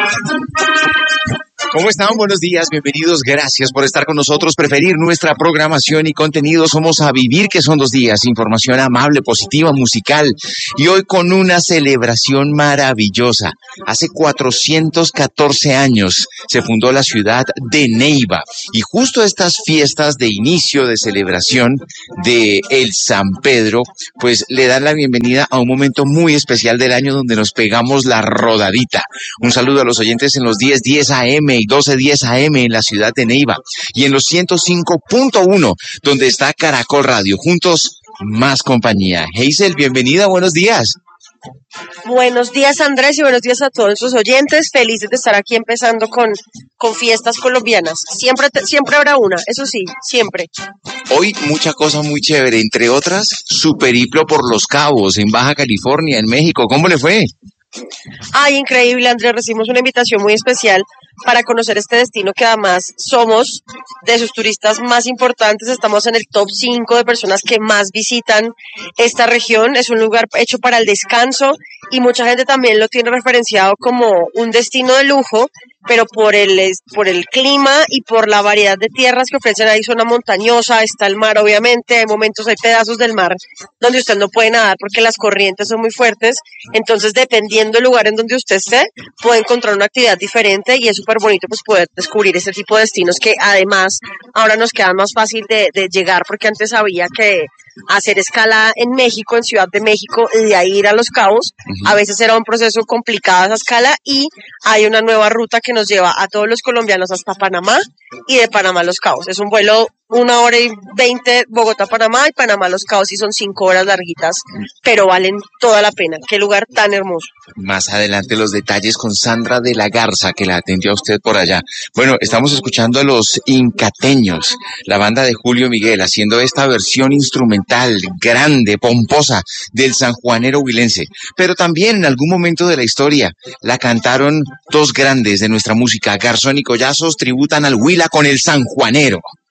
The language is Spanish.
¿Cómo están? Buenos días, bienvenidos, gracias por estar con nosotros, preferir nuestra programación y contenido. Somos A Vivir, que son 2 días, información amable, positiva, musical, y hoy con una celebración maravillosa. Hace 414 años se fundó la ciudad de Neiva, y justo estas fiestas de inicio, de celebración de el San Pedro, pues le dan la bienvenida a un momento muy especial del año donde nos pegamos la rodadita. Un saludo a los oyentes en los 10:10 AM y 12:10 AM en la ciudad de Neiva y en los 105.1 donde está Caracol Radio. Juntos, más compañía. Hazel, bienvenida, buenos días. Buenos días, Andrés, y buenos días a todos sus oyentes. Felices de estar aquí empezando con fiestas colombianas. Siempre habrá una, eso sí, siempre. Hoy mucha cosa muy chévere, entre otras, su periplo por Los Cabos, en Baja California, en México. ¿Cómo le fue? Ay, increíble, Andrés, recibimos una invitación muy especial para conocer este destino que además somos de sus turistas más importantes. Estamos en el top 5 de personas que más visitan esta región. Es un lugar hecho para el descanso y mucha gente también lo tiene referenciado como un destino de lujo, pero por el clima y por la variedad de tierras que ofrecen. Ahí zona montañosa, está el mar obviamente, hay pedazos del mar donde usted no puede nadar porque las corrientes son muy fuertes, entonces dependiendo del lugar en donde usted esté, puede encontrar una actividad diferente y es súper bonito pues poder descubrir ese tipo de destinos que además ahora nos queda más fácil de llegar, porque antes había que hacer escala en México, en Ciudad de México, y de ahí ir a Los Cabos. A veces era un proceso complicado esa escala y hay una nueva ruta que nos lleva a todos los colombianos hasta Panamá y de Panamá a Los Cabos. Es un vuelo 1:20 Bogotá-Panamá y Panamá-Los Cabos, y son 5 horas larguitas, pero valen toda la pena. Qué lugar tan hermoso. Más adelante los detalles con Sandra de la Garza, que la atendió a usted por allá. Bueno, estamos escuchando a los Incateños, la banda de Julio Miguel, haciendo esta versión instrumental, grande, pomposa, del sanjuanero huilense. Pero también en algún momento de la historia la cantaron 2 grandes de nuestra música. Garzón y Collazos tributan al Huila con el sanjuanero.